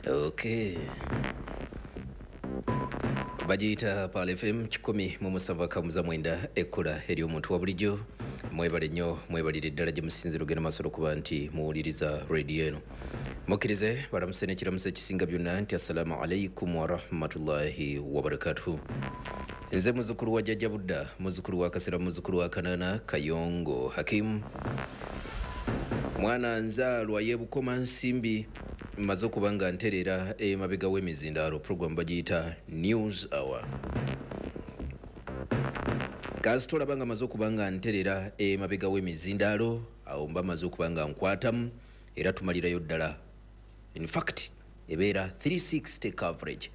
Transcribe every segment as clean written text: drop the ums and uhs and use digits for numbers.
Okay. Bajita Pal FM 107 kamuza mwenda ekkola eri omuntu wa bulijjo mwebale nnyo mwebalire ddala gye musinzira ogenda maaso okuba nti muwuliriza radio eno mukkirize balamuse n'ekiramuso ekisinga byonna nti assalamu alaikum warahmatullahi wabarakatuhu. Nze muzukulu wa jjajja Budda, muzukulu wa Kasera, muzukulu wa Kanana Kayongo Hakim, mwana nzaalwa y'Ebukoma Nsimbi, mmaze okuba nga nterera emabega w'emizindaalo program bagiyita News Hour. Kasita olaba nga mmaze okuba nga nterera emabega w'emizindaalo awo mba mmaze okuba nga nkwatamu era tumalirayo ddala. In fact ebeera 360 coverage.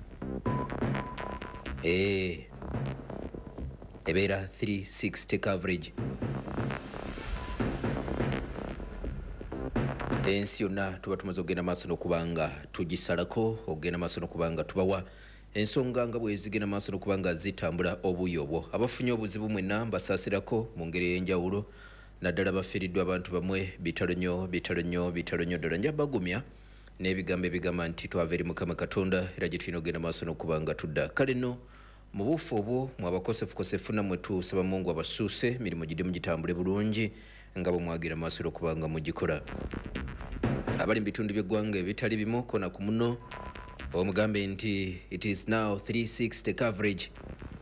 Ebeera 360 coverage. Ensi yonna tuba tumaze okugenda maaso n'okuba nga tugisalako, okugenda maaso n'okuba nga tubawa ensonga nga bwe zigenda maaso n'okuba nga zitambula obuyi obwo. Abafunye obuzibu mwenna mbasaasirako mu ngeri ey'enjawulo, naddala bafiiriddwa abantu bamwe bitalo nnyo ddala. Njabagumya n'ebigambo ebigamba nti twava eri Mukama Katonda era gye tulina okugenda maaso n'okuba nga tudda. Kale nno mu buufu obwo mwabakosefukosefu nammwe tusaba Mungu abasuuse, mirimu giddemu gitambule bulungi nga bwe mwagira maaso n'okuba nga mugikola. Abali mu bitundu by'eggwanga ebitali bimu kona ku muno omugambe nti it is now 360 coverage.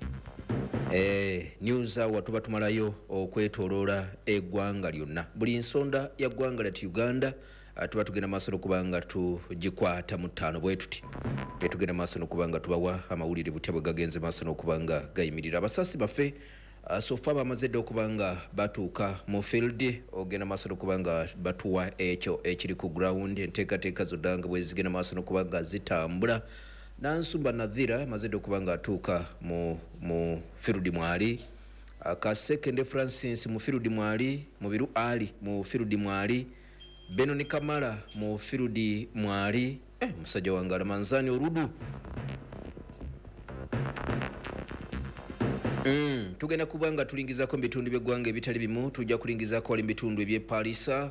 News Hour tuba tumalayo okwetooloola eggwanga lyonna, buli nsonda ya ggwanga lyati Uganda tuba tugenda maaso n'okuba nga tugikwata mu ttaano bwe tuti. Tugenda maaso n'okuba nga tubawa amawulire butya bwe gagenze maaso n'okuba nga gayimirira. Abasaasi baffe sofa bamaze dde okuba nga batuuka mu field, ogenda maaso n'okuba nga batuwa ekyo ekiri ku ground, enteekateeka zonna nga bwe zigenda maaso n'okuba nga zitambula. Nansumba Nadhira amaze dde okuba nga atuuka mu field Mwali, Kaseke Francis mu field Mwali, Mubiru Ali mu field Mwali, Benoni Kamala mu field Mwali, musajja wange Alamanzani Orudu. Tugenda kuba nga tulingizako mu bitundu by'eggwanga ebitali bimu, tujja kulingizako wali mu bitundu eby'Epalisa.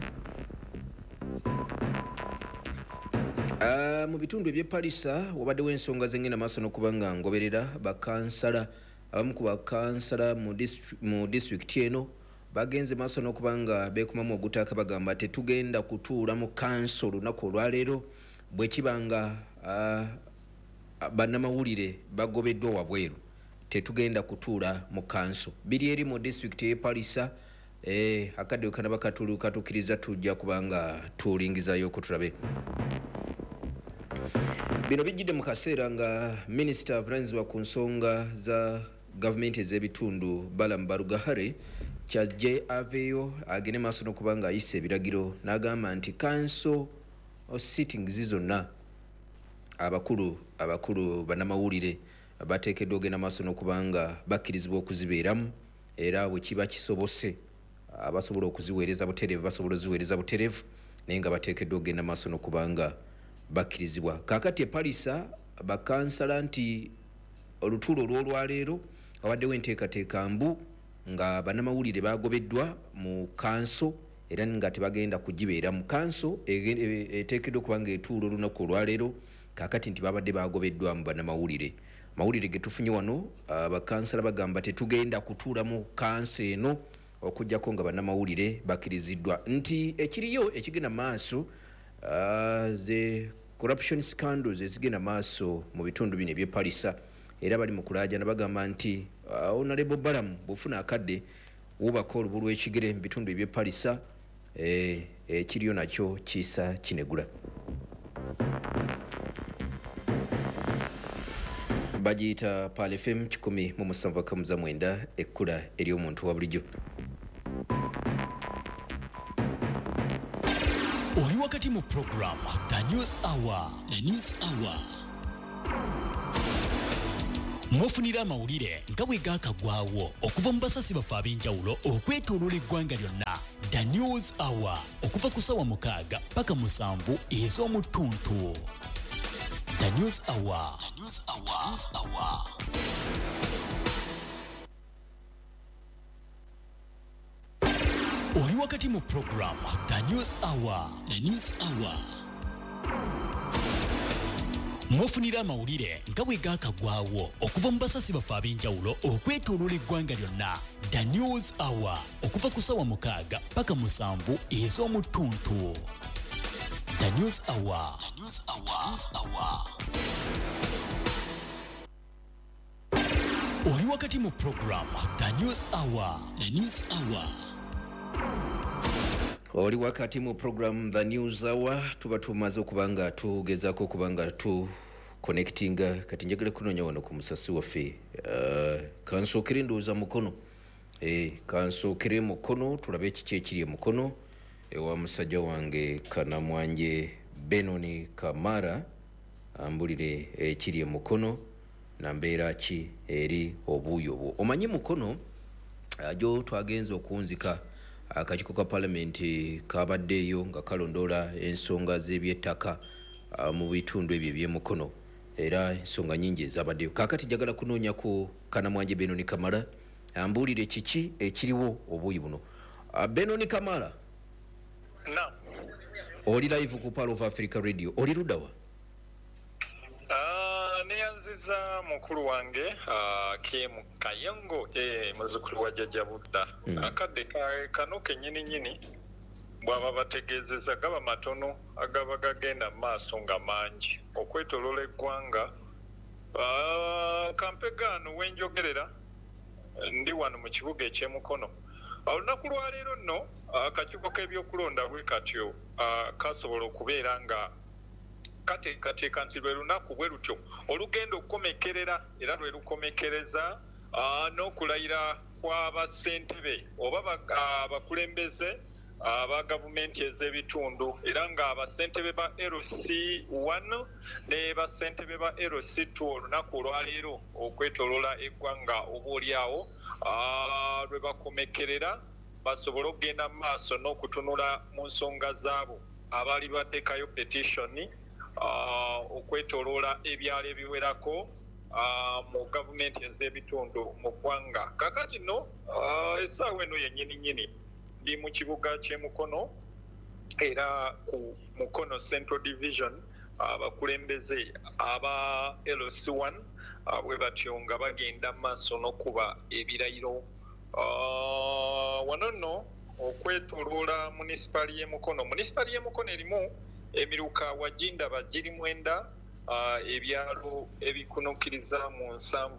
Mu bitundu eby'Epalisa wabaddewo ensonga zengenda maaso n'okuba nga ngoberera. Bakansala, abamu ku bakansala mu district eno bagenze maaso n'okuba nga beekumamu ogutaaka bagamba tetugenda kutuula mu kanso olunaku olwaleero bwe kiba nga bannamawulire bagobeddwa wabweru, tetugenda kutuula mu kanso. Biri eri mu district y'Epalisa, akadde kanaba katukiriza tujja kuba nga tulingizayo ko tulabe. Bino bijjidde mu kaseera nga Minisita avunaanyizibwa ku nsonga za gavumenti ez'ebitundu Balaam Barugahare kyajje aveeyo agende maaso n'okuba nga ayisa ebiragiro n'agamba nti kanso sittings zonna abakulu bannamawulire bateekeddwa ogenda maaso n'okuba nga bakkirizibwa okuzibeeramu, era bwe kiba kisobose abasobola okuziweereza butereevu basobola oziweereza butereevu, naye nga bateekeddwa ogenda maaso n'okuba nga bakkirizibwa. Kaakati Epalisa bakansala nti olutuulo olw'olwaleero wabaddewo enteekateeka mbu nga bannamawulire bagobeddwa mu kanso era nga tebagenda kugibeera mu kanso eteekeddwa okuba nga etuula olunaku olwaleero. Kaakati nti babadde bagobeddwa mu bannamawulire. Mawulire ge tufunye wano, bakansala bagamba tetugenda kutuula mu kanso eno okujjako nga bannamawulire bakkiriziddwa nti ekiriyo ekigenda maaso ze corruption scandals ezigenda maaso mu bitundu bino eby'Epalisa, era bali mu kulaajana bagamba nti Honorable Balaam bw'ofuna akadde wubaka olubu lw'ekigere mu bitundu eby'Epalisa, ekiriyo nakyo kiisa kinegula. Bagiyita Pal FM 107 kamuza mwenda ekkula eri omuntu wa bulijjo. Oli wakati mu program The News Hour. The News Hour. Mwofunira amawulire nga bwe gaakagwawo okuva mu basasi baffe ab'enjawulo okwetooloola eggwanga lyonna. The News Hour okuva ku ssaawa 6 paka 7 ez'omu ttuntu. The News Hour. The News Hour. The News Hour. Oli wakati mu program The News Hour. The News Hour. Mwofunira amawulire nga bwe gaakagwawo okuva mu basasi baffe ab'enjawulo okwetooloola eggwanga lyonna. The News Hour okuva ku ssaawa 6 paka 7 ez'omu ttuntu. The News Hour. The News Hour. Oli wakati mu program The News Hour. The News Hour. Oli wakati mu program The News Hour. Tuba tumaze okubanga tugezaako okubanga tu connectinga kati njagala kunoonya wano ku musasi waffe. Kansookere ndowooza mukono. Kansookere mukono tulabe ekiki ekiri mukono ewa musajja wange Kanamwanje Benoni Kamara ambulire ekiri mukono na mbeera ki eri obuuyo obwo. Omanyi mukono ajo twagenza okunzika akakiiko ka palamenti kabaddeeyo nga kalondoola ensonga z'ebyettaka mu bitundu ebyo eby'emukono era ensonga nyingi ezabaddeyo. Kaakati njagala kunoonya ku Kanamwanje Benoni Kamara ambulire kiki ekiriwo obuuyi buno. Benoni Kamara. Na. Oli live ku Power of Africa Radio. Oli ludawa? Neyanziza mukulu wange Kim Kayengo muzukulu wa Jjajja Budda. Akadde kano kenyini bwaba bategeezeza gaba matono agaba gagenda maaso nga mangi okwetoloola eggwanga. Kampegano wenjogerera ndi wano mu kibuga eky'emukono. Olunaku lwa leero nno akakiiko k'ebyokulonda bwe katyo kasobola okubeera nga kateekateeka nti lwe lunaku bwe lutyo olugenda okukomekerera era lwe lukomekereza n'okulayira kw'abassentebe oba abakulembeze aba gavumenti ez'ebitundu era nga abassentebe ba LC1 ne bassentebe ba LC2 olunaku olwaleero okwetoloola eggwanga oboolyawo lwe bakomekerera basobole okugenda mu maaso n'okutunula mu nsonga zaabo abaali bateekayo petitioni okwetoloola ebyalo ebiwerako mu gavumenti ez'ebitundu mu ggwanga. Kakati nno essaawa eno yennyini ndi mu kibuga ky'emukono era ku Mukono Central Division abakulembeze aba LC1 bwe batyo nga bagenda maaso n'okuba ebirayiro. Wano nno okwetoloola munisipali y'emukono. Munisipali y'emukono erimu emiruka wajindaba giri 9 ebyalo ebikunukiriza mu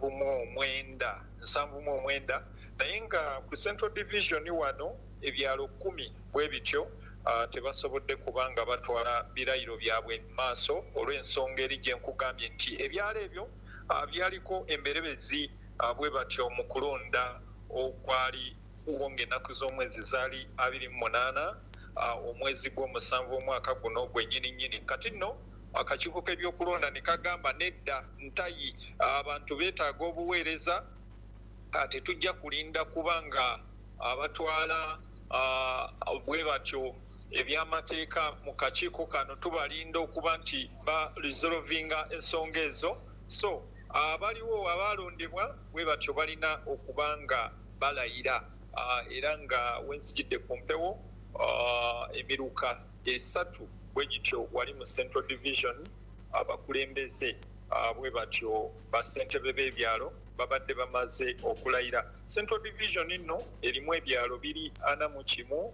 7 naye nga ku Central Division wano ebyalo 10 bwe bityo tebasobodde kubanga batwala birayiro byabwe maaso olw'ensonga eri gye nkugambye nti ebyalo ebyo byaliko emberebezi bwe batyo mu kulonda okwali uwonge ennaku z'omwezi zaali 28 omwezi gw'omusanvu omwaka guno gwennyini. Kati nno akakiiko k'ebyokulonda ne kagamba nedda ntayi abantu beetaaga obuweereza tetujja kulinda kubanga abatwala bwe batyo ebyamateeka mu kakiiko kano tubalinda okuba nti ba resolvinga ensonga ezo. So abaliwo abalondebwa bwe batyo balina okubanga balayira era nga wensigidde ku mpewo emiruka 3 bwe gityo wali mu Central Division abakulembeze bwe batyo bassentebe b'ebyalo babadde bamaze okulayira. Central Division nno erimu ebyalo 41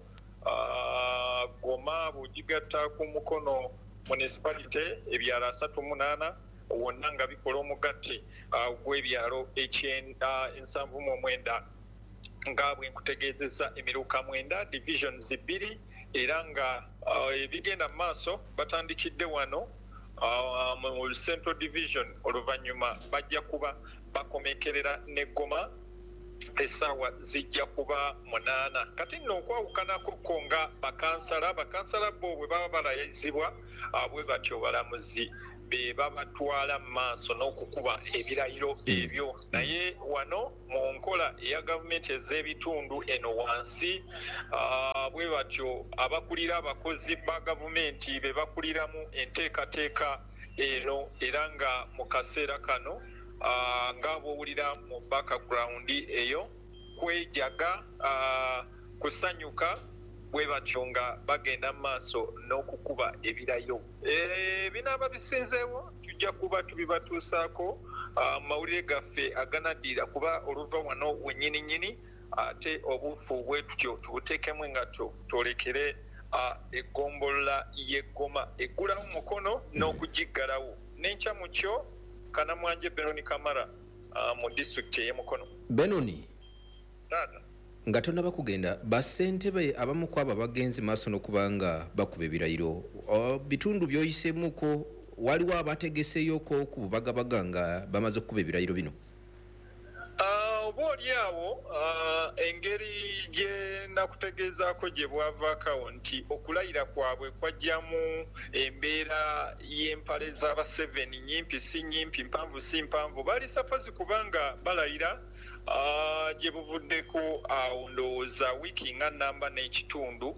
Goma bugigatta ku Mukono municipality ebyalo 38 wonna nga bikola omugatte gw'ebyalo 79 nga bwe nkutegeezezza emiruka 9 divisions 2 era nga ebigenda mu maaso batandikidde wano mu Central Division oluvannyuma bajja kuba bakomekerera ne Goma essaawa zijja kuba 8. Kati nno okwawukanako ko nga bakansala bo bwe baba balayizibwa bwe batyo balamuzi be babatwala maaso n'okukuba ebirayiro ebyo. Naye wano mu nkola eya gavumenti ez'ebitundu eno wansi bwe batyo abakulira abakozi ba gavumenti be bakuliramu enteekateeka eno era nga mu kaseera kano nga bw'owulira mu background eyo kwejaga kusanyuka bwe batyo nga bagenda mu maaso n'okukuba ebirayiro. Binaaba bisinzeewo tujja kuba tubibatuusaako mawulire gaffe aganaddiira kuba oluva wano wennyininyini ate obuufu bwe tutyo tubuteekemu engatto twolekere eggombolola y'eggoma eggulawo mukono n'okugiggalawo n'enkya mu kyo Kanamwanje Benoni Kamara mu disitulikiti ey'Emukono. Benoni nga tonnaba kugenda bassentebe abamu ku abo abagenzi maaso n'okubanga bakuba ebirayiro bitundu by'oyiseemuko waliwo abategeseeyoko ku bubagabaga nga bamaze okukuba ebirayiro bino? Oba oliawo engeri gye nakutegeezaako gye bwavaakawo nti okulayira kwabwe kwajjamu embeera y'empale z'aba 7 nyimpi si nyimpi mpanvu si mpanvu baali safazi kubanga balayira gye buvuddeko awo ndowooza wiiki nga nnamba n'ekitundu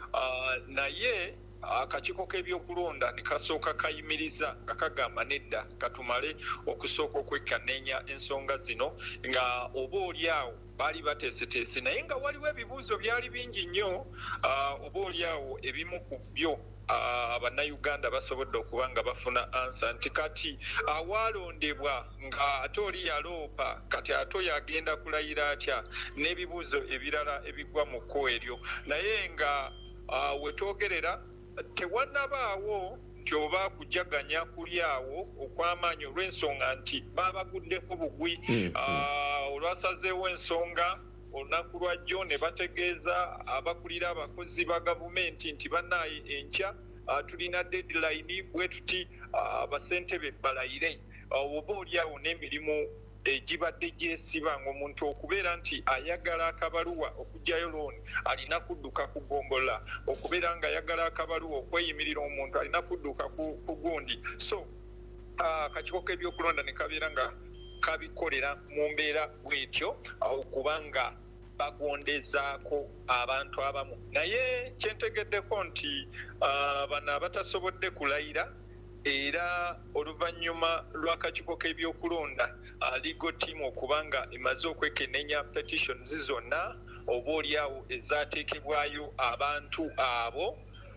naye akakiiko k'ebyokulonda ne kasooka kayimiriza nga kagamba nedda katumale okusooka okwekanneenya ensonga zino nga oba oliawo baali bateeseteese naye nga waliwo ebibuuzo byali bingi nnyo oba oliawo ebimu ku byo abannayuganda basobodde okuba nga bafuna ansa nti kati awalondebwa nga ate oli yaloopa kati ate oyo agenda kulayira atya n'ebibuuzo ebirala ebigwa mu kko eryo naye nga wetwogerera tewannabaawo nti oba kujaganya kuli awo okw'amaanyi olw'ensonga nti baabaguddeko bugwi olwasazeewo ensonga olunaku lwajjo ne bategeeza abakulira abakozi ba gavumenti nti bannaye enkya tulina deadline bwe tuti basentebe balayire oba oliawo n'emirimu egibadde gyesiba ng'omuntu okubeera nti ayagala akabaluwa okugyayo looni alina kudduka ku ggombola okubeera nga ayagala akabaluwa okweyimirira omuntu alina kudduka ku gundi so akakiiko k'ebyokulonda ne kabeera nga kabikolera mu mbeera bwetyo okubanga bagondezaako abantu abamu naye kyentegeddeko nti bano abatasobodde kulayira era oluvannyuma lw'akakiiko k'ebyokulonda legal team okubanga emaze okwekenneenya petitions zonna oba oliawo ezaateekebwayo abantu abo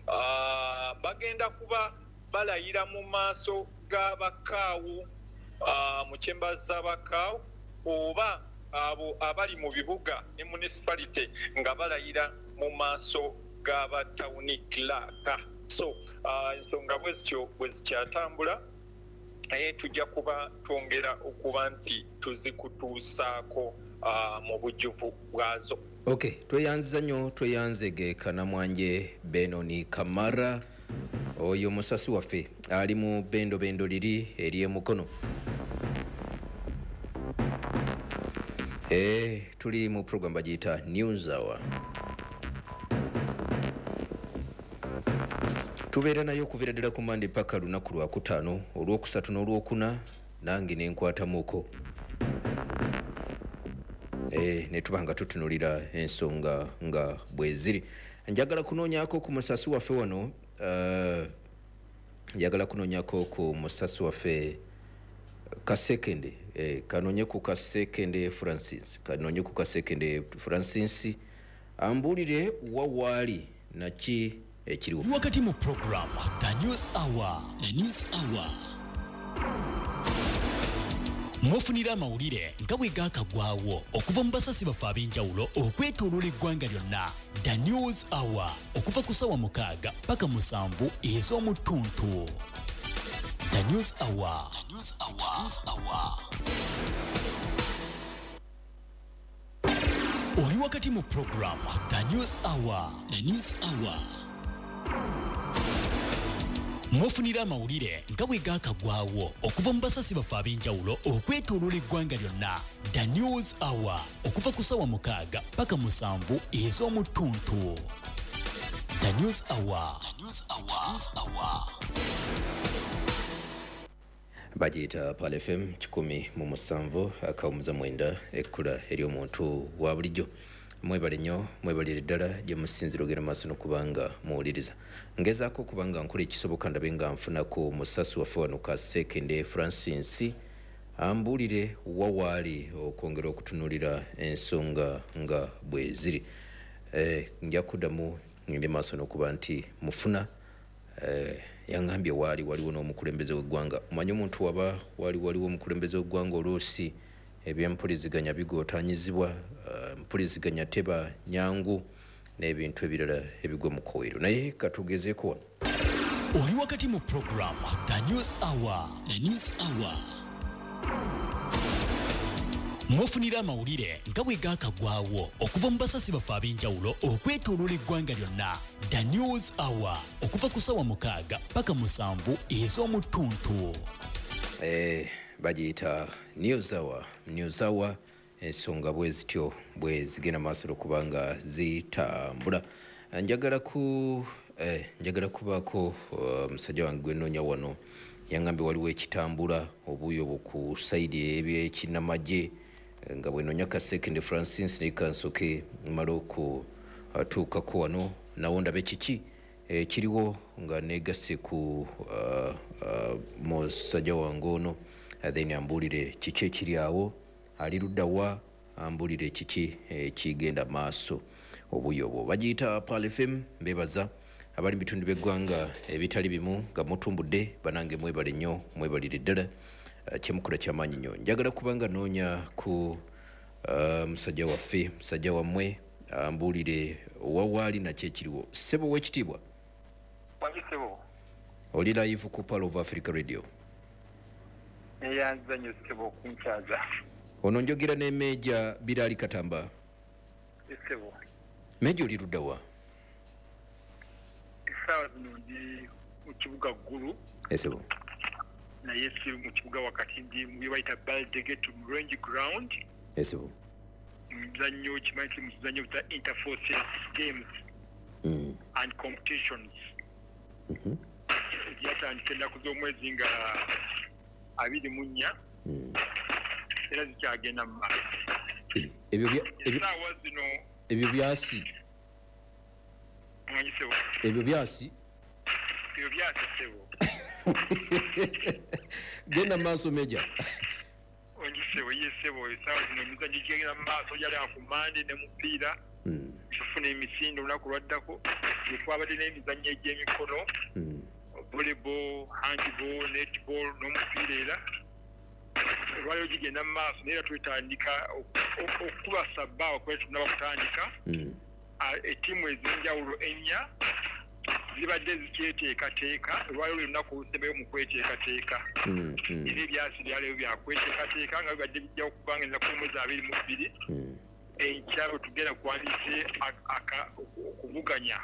bagenda kuba balayira mu maaso g'abakaawu mu kyemba z'abakaawu oba abo abali mu bibuga ne municipality nga balayira mu maaso g'abatawuni clerk. So ensonga bwe zityo bwe zikyatambula naye tujja kuba twongera okuba nti tuzikutuusaako mu bujjuvu bwazo. Okay, tweyanziza nnyo tweyanzege Kanamwanje Benoni Kamara oyo musasi waffe ali mu bendo liri ery'Emukono. Tuli mu program bagiyita News Hour. Tubeera nayo okuviira ddala ku Monday paka lunaku lwakutaano olwokusatu n'olwokuna nange nenkwatamuko ne tuba nga tutunulira ensonga nga bwe ziri. Njagala kunoonyaako ku musasi waffe wano njagala kunoonyaako ku musasi waffe Kasekende kanoonye ku Kasekende Francis ambuulire wawaali naki ekiriwo wakati mu program The News Hour. Mwofunira amawulire nga bwe gaakagwawo okuva mu basasi baffe ab'enjawulo okwetooloola eggwanga lyonna. The News Hour okuva ku ssaawa 6 paka 7 ez'omutuntu. The News Hour. Oli wakati mu program The News Hour. Mwofunira amawulire nga bwe gaakagwawo okuva mu basasi baffe ab'enjawulo okwetooloola eggwanga lyonna. The News Hour okuva ku ssaawa 6 paka 7 ez'omutuntu. The News Hour. bagiyita Pal FM 107 akawumuza 9 ekkula ery'omuntu wa bulijjo. Mwebale nnyo mwebalire ddala gye musinzira ogenda maaso n'okubanga muwuliriza. Ngezaako okubanga nkola ekisoboka ndabe nga nfunako musasi waffe wano Kasekende Francis ambuulire wawaali okwongera okutunulira ensonga nga bwe ziri. Nja kuddamu ngende maaso n'okuba nti mufuna yangambye waliwo n'omukulembeze w'eggwanga omanyi omuntu waba waliwo omukulembeze w'eggwanga oluusi ebyempuliziganya bigootanyizibwa mpuliziganya teba nyangu n'ebintu ebirala ebigwa mu kowero naye katugezeeko wano oli wakati mu program The News Hour. Mwofunira amawulire nga bwe gaakagwawo okuva mu basasi baffe ab'enjawulo okwetooloola eggwanga lyonna. The News Hour okuva ku ssaawa 6 paka 7 ez'omutuntu. Bagiyita News Hour ensonga bwe zityo bwe zigenda maaso okubanga zitambula. Njagala kubaako musajja wange gwe nnoonya wano yangambye waliwo ekitambula obuuyo ku sayidi ebyekinnamagye nga bwe nnoonya ka Second Francis ne kansoke mala okutuukako wano nawo ndabe kiki kiriwo nga neegasse ku musajja wange ono then ambuulire kiki ekiri awo ali luddawa ambuulire kiki kigenda maaso obuuyo obwo. Bagiyita Pal FM mbebaza abali mu bitundu by'eggwanga ebitali bimu nga mutumbudde banange mwebale nnyo mwebalire ddala kyemukola kyamaanyi nnyo. Njagala kubanga noonya ku musajja waffe musajja wammwe ambuulire wawaali nakyo ekiriwo. Ssebo w'ekitiibwa oli live ku Pal of Africa Radio. Eyanzanyo Ssebo kunkyaza. Ono njogera ne Meja Biraali Katamba. Ssebo. Meja oli luddawa? Essaawa zino ndi mu kibuga ggulu. Ssebo. Naye si mu kibuga wakati ndi mu bayita Baldegate Range Ground. Ssebo. Muzannyo kimanyi muzannyo bita Interforces Games and Competitions. Yatandika ennaku z'omwezi nga 24 era zikyagenda mu maaso. Essaawa zino ebyo byasi mwanyisebo ebyo byasi Ssebo. Genda maaso Meja. Onjisebo Ssebo essaawa zino emizannyo gyegenda mu maaso gyali ku mande ne mupiira tufuna emisinde olunaku lwaddako twabadde n'emizannyo egy'emikono volleyball, handball, netball n'omupiira era olwaliro gigenda mu maaso naye era twetandika okuba sabbaawa kuba tunaba kutandika ettiimu ez'enjawulo 4 zibadde zikyeteekateeka olwaliro lunaku olusembeyo mu kweteekateeka era ebyasi byaleero byakweteekateeka nga bibadde bijja okubanga ennaku omwezi 22 enkyalo tugenda kuwandiise okuvuganya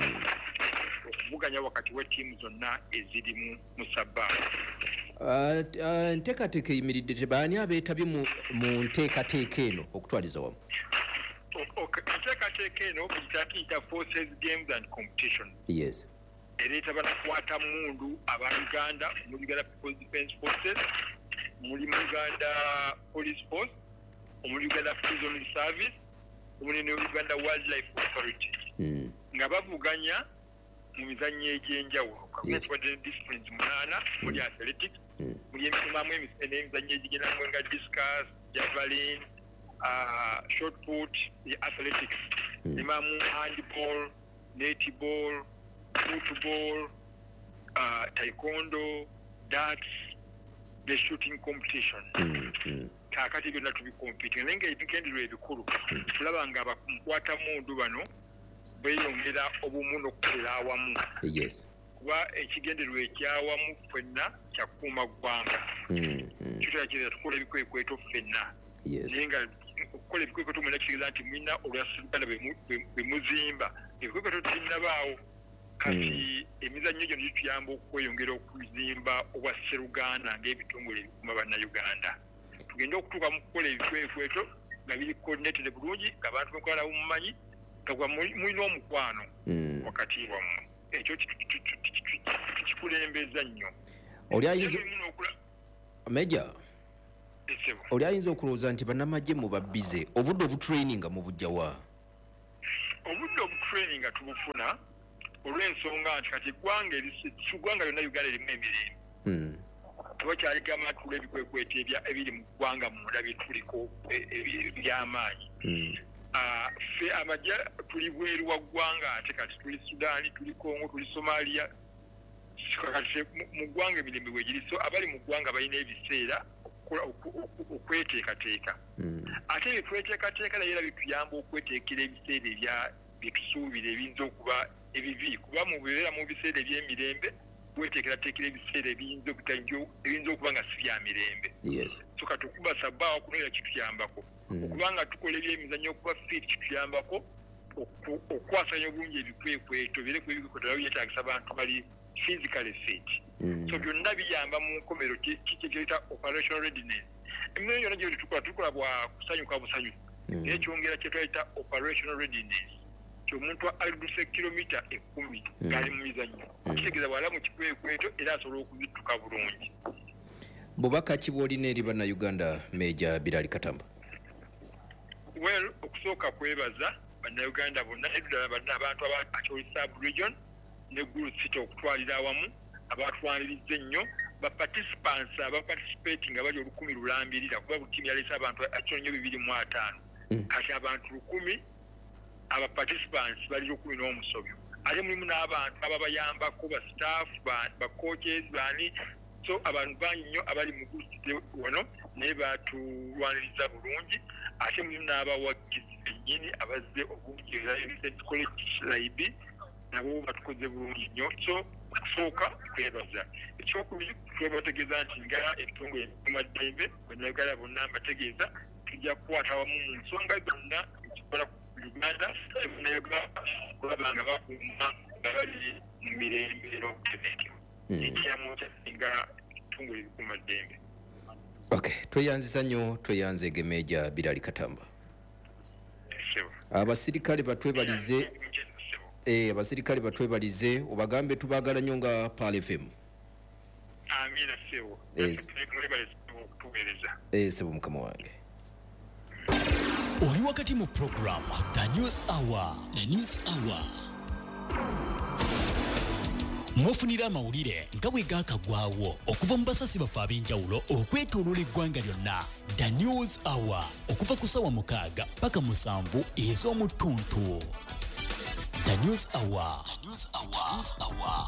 wakati w'ettiimu zonna eziri mu sabbaawa. Nteekateeka eyimiridde tebaani abeetabye mu nteekateeka eno okutwaliza wamu? Enteekateeka eno bagiyita Interforces Games and Competition. Yes. Ereeta banakwata mundu aba Uganda mu Uganda People's Defence Forces, muli mu Uganda Police Force, omuli Uganda Prison Service, omuli ne Uganda Wildlife Authority. Nga bavuganya mu mizannyo egy'enjawulo. Kabadde disciplines 8 muli athletics, muli emisimaamu emizannyo egigendamu nga discus, javelin, short put, athletics, emisimaamu handball, netball, football, taekwondo, darts, the shooting competition. Kakati byonna tubikompitinga naye ng'ebigendererwa ebikulu tulaba nga abakwata mundu bano beeyongera obumu n'okukolera awamu. Yes. Kuba ekigendererwa ekyawamu ffenna kyakuuma ggwanga. Kitera kirera tukola ebikwekweto ffenna. Naye nga okukola ebikwekweto mwena kitegeeza nti mwina olwasiruganda bwe muzimba. Ebikwekweto tebinnabaawo. Kati emizannyo gyo gituyamba okweyongera okuzimba obwa Sseruganda ng'ebitongole ebikuuma bannayuganda. Tugenda okutuuka mu kukola ebikwekweto nga biri coordinated bulungi ng'abantu bekola mumanyi nga mulina omukwano wakati wammwe. Ekyo kikulembeza nnyo. Meja, oli ayinza okulowooza nti bannamagye mu babbize obudde obutraininga mu bujjawa? Obudde obutraininga tubufuna olw'ensonga nti kati eggwanga lyonna Uganda erimu emirembe. Tubakyaligamba tula ebikwekweto ebiri mu ggwanga munda bye tuliko eby'amaanyi. ffe amagye tuli bweru wa ggwanga ate kati tuli Sudaani tuli Congo tuli Somalia kati mu ggwanga emirembe weegiri so abali mu ggwanga balina ebiseera okweteekateeka ate ebitweteekateeka naye era bituyamba okweteekera ebiseera byetusuubira ebiyinza okuba ebibi kuba mu bibeera mu biseera eby'emirembe weteekerateekera ebiseera ebiyinza okuba nga si bya mirembe so kati okuba sabbaawa kuno era kituyambako okubanga tukola ebyemizannyo okuba fiiti kituyambako okukwasanya obulungi ebikwekweto bire kwebikotera byetaagisa abantu bali physically fit so byonna biyamba mu nkomero kikyekyeta operational readiness emirimu yonna gye tukola bwa kusanyuka busanyufu naye kyongera kyetwayita operational readiness omuntu aliduse kilomita 10 ngali mu mizannyo kitegeeza bwala mu kikwekweto era asobola okuzittuka bulungi. Bubaka ki bw'olina eri bannayuganda Meja Birali Katamba? Well, okusooka kwebaza bannayuganda bonna eddala abantu abakyoli sub-region ne Gulu City okutwalira awamu abatwaniriza ennyo baparticipants abaparticipating abali 100 kuba buli tiimu yaleese abantu akyonyo 205 kati abantu 10 aba participants bali 11 ate mulimu n'abantu ababayambako ba staff ba coaches bani so abantu bangi nnyo abali mu gusite wano naye batulwaniriza bulungi ate mulimu n'abawagizi bennyini abazze obungi era Vincent College Libe nabo batukoze bulungi nnyo so kusooka kwebaza ekyokubiri twebategeeza nti nga ebitongole ebikumaddembe bannayuganda bonna mbategeeza tujja kukwata wamu mu nsonga zonna ekikola Uganda kulabanga bakuuma nga bali mu mirembe n'obutebenkevu ekyamu kyasinga ebitongole ebikumaddembe. Okay, tweyanziza nnyo tweyanzege Meja Birali Katamba. Abasirikale batwebalize abasirikale batwebalize obagambe tubagala nnyo nga Pal FM. Amina sebo. Sebo mukama wange. Oli wakati mu program The News Hour. The News Hour. Mwofunira amawulire nga bwe gaakagwawo okuva mu basasi baffe ab'enjawulo okwetooloola eggwanga lyonna. The News Hour okuva ku ssaawa 6 paka 7 ez'omu ttuntu. The News Hour. The News Hour.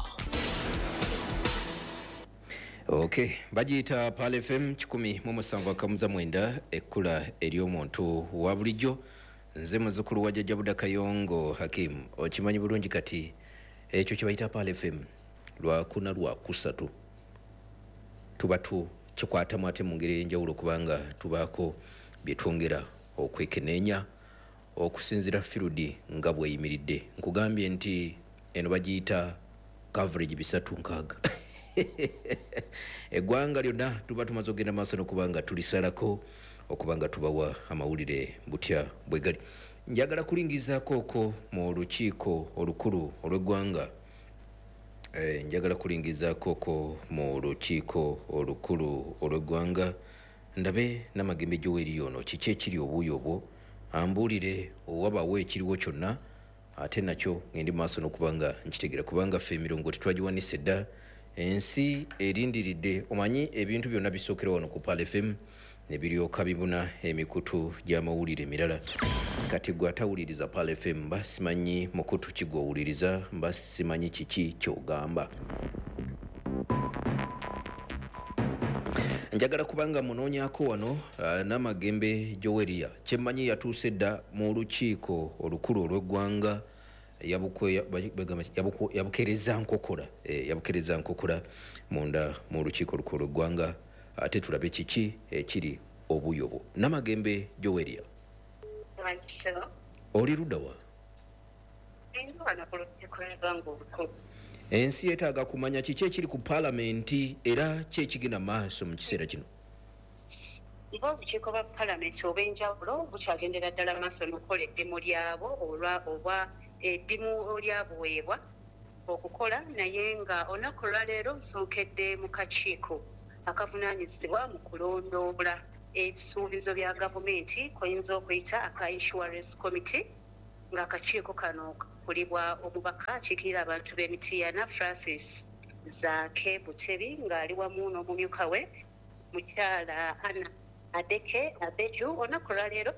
Okay, bagiyita Pal FM 107.9 ekkula ery'omuntu wa bulijjo. Nze muzzukulu wa Jjajja Buda Kayongo Hakim. Okimanyi bulungi kati ekyo kye bayita Pal FM lwakuna lwakusatu tuba kikwatamu ate mu ngeri ey'enjawulo kubanga tubaako bye twongera okwekenneenya okusinziira field nga bweyimiridde. Nkugambye nti eno bagiyita coverage 360 eggwanga lyonna tuba tumaze okugenda maaso n'okubanga tulisalako okubanga tubawa amawulire butya bwe gali. Njagala kulingizaako okwo mu lukiiko olukulu olw'eggwanga njagala kulingizaako okwo mu lukiiko olukulu olw'eggwanga ndabe n'amagembe gy'oweri ono kiki ekiri obuuyo obwo ambuulire owabaawo ekiriwo kyonna ate nakyo ngende maaso n'okubanga nkitegera kubanga ffe emirongo tetwagiwanise dda ensi erindiridde omanyi ebintu byonna bisookera wano ku Pal FM ne biryoka bibuna emikutu gy'amawulire emirala. Kati gwe atawuliriza Pal FM mba simanyi mukutu kigwowuliriza mba simanyi kiki kyogamba. Njagala kubanga munoonyaako wano n'amagembe Joweria kyemmanyi yatuuse dda mu lukiiko olukulu olw'eggwanga yabukereza nkokora munda mu lukiiko olukulu olw'eggwanga ate tulabe kiki ekiri obuyobo. N'amagembe Joweria oli ludda wa? Ensi yeetaaga kumanya kiki ekiri ku paalamenti era ki ekigenda maaso mu kiseera kino. Obukiiko bwa paalamenti obw'enjawulo bukyagendera ddala maaso n'okukola eddimu lyabwo oba eddimu lyabuweebwa okukola naye nga olunaku olwaleero nsookedde mu kakiiko akavunaanyizibwa mu kulondoola ebisuubizo bya gavumenti kuyinza okuyita aka insurance committee ng'akakiiko kano kakulibwa omubaka akiikirira abantu b'Emityana Francis Zaake Butebi ng'ali wamu n'omumyuka we mukyala Anna Adeke Abeju. Olunaku olwaleero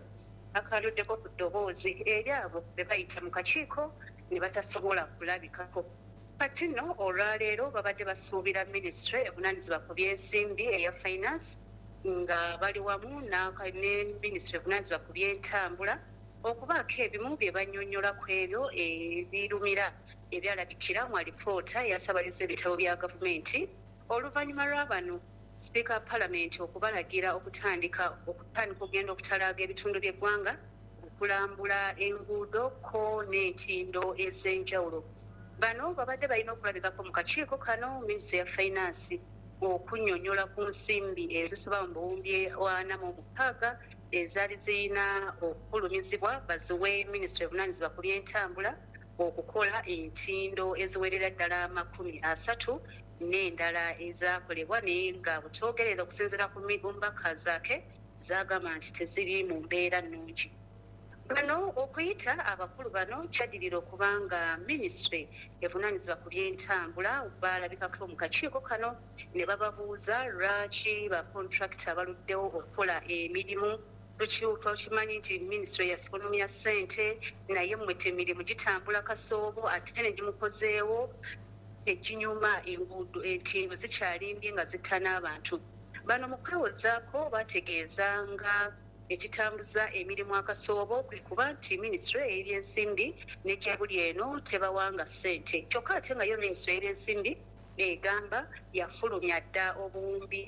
akaluddeko ku ddoboozi eri abo be bayita mu kakiiko ne batasobola kulabikako. Kati nno olwaleero babadde basuubira minisitule evunaanyizibwa ku byensimbi eya finance nga bali wamu ne minisitule evunaanyizibwa ku byentambula okubaako ebimu bye bannyonnyola ku ebyo ebirumira ebyalabikira mu alipoota eyasabaliza ebitabo bya gavumenti oluvannyuma lwa bano sipiika wa palamenti okubalagira okutandika okugenda okutalaaga ebitundu by'eggwanga okulambula enguudo ko n'entindo ez'enjawulo. Bano babadde balina okulabikako mu kakiiko kano minisitule ya finance okunnyonnyola ku nsimbi ezisoba mu buwumbi 46 ezaali zirina okufulumizibwa baziwe minisitule evunaanyizibwa ku byentambula okukola entindo eziwerera ddala 30 n'endala ezakolebwa naye nga bwetwogerera okusinziira ku mbaka zaake zagamba nti teziri mu mbeera nnungi. Bano okuyita abakulu bano kyaddirira okubanga minisitule evunaanyizibwa ku byentambula balabikako mu kakiiko kano ne bababuuza lwaki bakontrakita baluddewo okukola emirimu. Tukimanyi nti minisitule yasikonomya ssente naye mwete emirimu gitambula kasoobo ate ne gimukozeewo tekinyuma enguudo entindo zikyalimbye nga zittana abantu. Bano mu kwewozaako bategeeza nga ekitambuza emirimu akasoobo kwe kuba nti minisitule y'ebyensimbi n'egyebuli eno tebawanga ssente kyokka ate nga yo minisitule y'ebyensimbi egamba yafulumya dda obuwumbi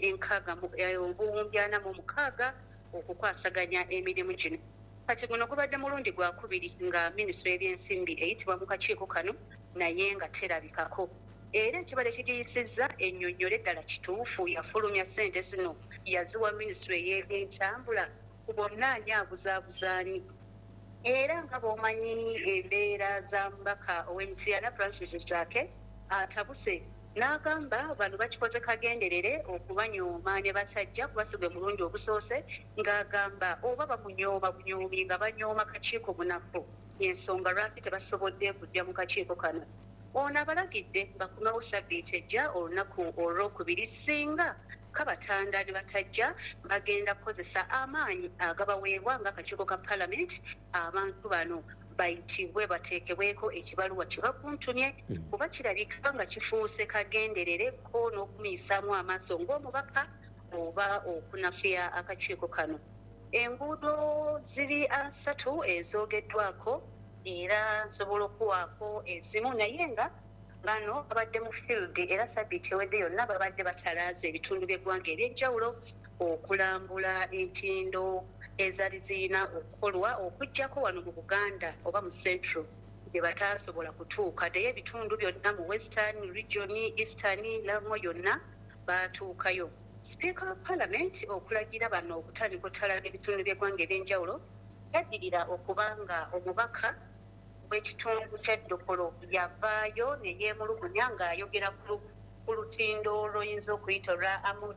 46 okukwasaganya emirimu gino. Kati guno gubadde mulundi gwakubiri nga minisitule y'ebyensimbi eyitibwa mu kakiiko kano naye nga terabikako. Era ekibadde kigiyisizza ennyonnyole ddala kituufu yafulumya ssente zino yaziwa minisitule y'ebyentambula bonna ani abuzaabuzaani. Era nga bw'omanyi embeera za mbaka ow'Emityana Francis Zaake atabuse n'agamba bano bakikoze kagenderere okubanyooma ne batajja kubasigwe mulundi ogusoose ng'agamba oba bamunyooma bunyoomi nga banyooma kakiiko bunafu ensonga lwaki tebasobodde kujja mu kakiiko kano. Ono abalagidde bakomewo sabbiiti ejja olunaku olwokubiri singa kabatanda ne batajja bagenda kukozesa amaanyi agabaweebwa ng'akakiiko ka palamenti abantu bano bayitibwe bateekebweko ekibaluwa kye bakuntumye kuba kirabika nga kifuuse kagenderere ko n'okumuyisaamu amaaso ng'omubaka oba okunafuya akakiiko kano. Enguudo ziri 3 ezoogeddwako era nsobola okuwaako ezimu naye nga bano babadde mu field era sabbiiti ewedde yonna babadde batalaaza ebitundu by'eggwanga eby'enjawulo okulambula entindo ezaali zirina okukolwa okuggyako wano mu Buganda oba mu Central gye bataasobola kutuuka naye ebitundu byonna mu Western region, Eastern, Lamu yonna baatuukayo. Sipiika wa palamenti okulagira bano okutandika otalaaga ebitundu by'eggwanga eby'enjawulo kyaddirira okubanga omubaka w'ekitundu kya Ddokolo yavaayo ne yeemulugunya ng'ayogera ku lutindo lw'oyinza okuyita olwa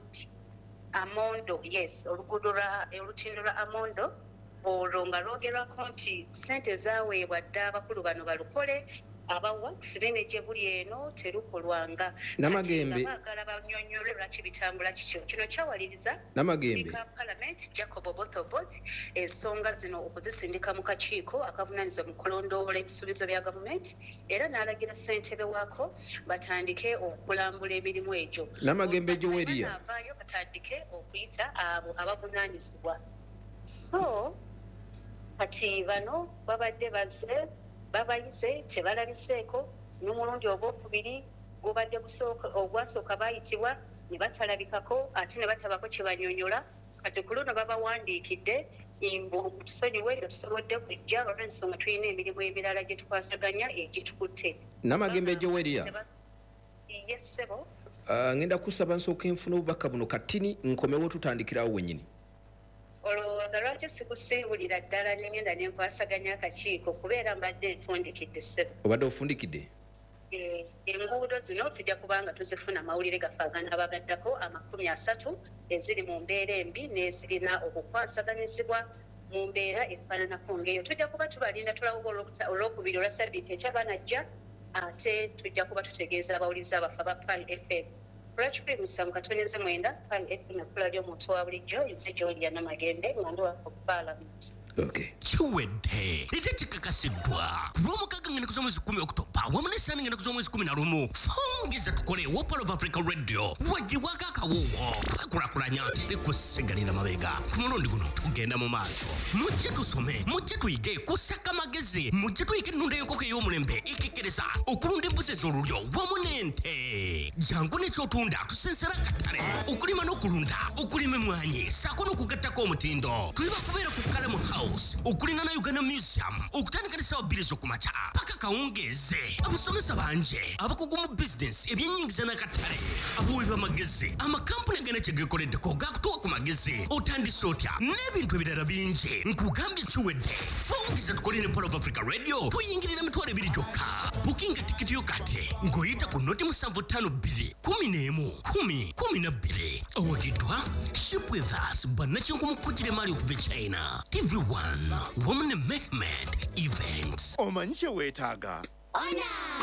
Amondo, yes, olutindo lwa Amondo olwo nga lwogerwako nti ssente zaaweebwa dde abakulu bano balukole abawax n'egyebuli eno terukolwanga. Namagembe baagala bannyonnyole lwaki bitambula kityo. Kino kyawaliriza Namagembe Parliament Jacob Oboth ensonga zino okuzisindika mu kakiiko akavunaanyizibwa mu kulondoola ebisuubizo bya gavumenti era n'alagira ssentebe waako batandike okulambula emirimu egyo. Namagembe Joweria avaayo batandike okuyita abo abavunaanyizibwa. So kati bano babadde babayize tebalabiseeko n'omulundi ogwokubiri gubadde ogwasooka baayitibwa ne batalabikako ate ne batabako kye banyonyola. Kati ku luno babawandiikidde mbu tusonyiwe tetusobodde kujja olw'ensonga tulina emirimu emirala gye tukwasaganya egitukutte. Namagembe Joweria Yes sebo. ngenda kusaba nsooka enfuna obubaka buno katini nkomewo tutandikirawo wennyini. Olowooza lwaki sikusiibulira ddala n'engenda n'enkwasaganya akakiiko kubeera mbadde ntundikidde ssebo. Obadde ofundikidde? Enguudo zino tujja kubanga tuzifuna amawulire gafaaganabagaddako 30 eziri mu mbeera embi n'ezirina okukwasaganyizibwa mu mbeera efaananako ng'eyo. Tujja kuba tubalinda tulawo olwokubiri olwa sabbiiti ekyabanajja ate tujja kuba tutegeeza abawuliza abafa ba Pan FM. Lwakikumi musanvu katoneze 9 Pan FM ekula ly'omuntu wa bulijjo nze Jolia Namagembe nga ndi wa Parliament. Okay. Chiwedde ekikakasidwa kulw'omukaaga ngenda kuza mwezi 10 Oktoba wamu n'essaani ngenda kuza mwezi 11 fongeza tukole Wopal of Africa Radio wagibwako akawuuwo twekulakulanya tekusigalira mabega ku mulundi guno tugenda mu maaso mujje tusome mujje tuyige kusaka amagezi mujje tuyige ennunda y'enkoko ey'omulembe ekikiriza okulunda embuzi ez'olulyo wamu n'ente jangu n'ekyotunda tusensera akatale okulima n'okulunda okulima emmwanyi saako n'okugattako omutindo tuliba kubeera ku Kalamu House okulina na Uganda Museum okutandika n'essaawa 2 z'okumakya paka kawungeeze abasomesa banje abakugu mu business ebyennyingiza n'akatale abawi b'amagezi amakampuni agenda kye geekoleddeko gakutuwa ku magezi otandise otya n'ebintu ebirala bingi nkugambye kiwedde fongeza tukole ne Wopal of Africa Radio tuyingirira $2 gyokka bukinga tikiti yo kati ng'oyita ku noti 752 11 awagiddwa Ship with Us bannakinku mukujjire mali okuva China TV1 Women Mehmet Events omanyi kye weetaaga